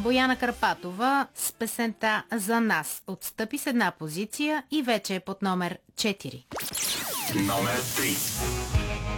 Бояна Карпатова с песента "За нас" отстъпи с една позиция и вече е под номер 4. Номер 3.